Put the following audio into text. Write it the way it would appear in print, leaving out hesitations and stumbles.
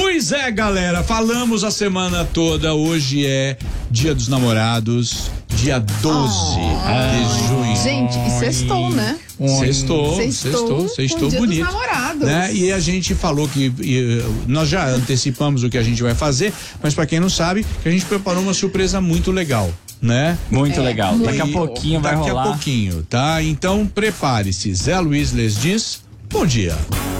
Pois é, galera, falamos a semana toda, hoje é Dia dos Namorados, dia 12 de junho. Gente, e sextou, né? Sextou bonito. Dia dos namorados. Né? E a gente falou que nós já antecipamos o que a gente vai fazer, mas pra quem não sabe, que a gente preparou uma surpresa muito legal, né? Muito legal. Daqui a pouquinho vai rolar. Daqui a pouquinho, tá? Então prepare-se. Zé Luiz lhes diz, bom dia.